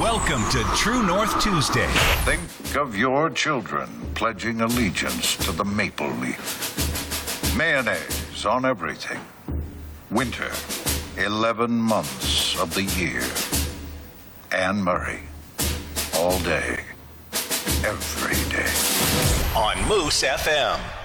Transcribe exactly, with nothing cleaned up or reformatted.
Welcome to True North Tuesday. Think of your children pledging allegiance to the maple leaf. Mayonnaise on everything. Winter, eleven months of the year. Anne Murray, all day, every day. On Moose F M.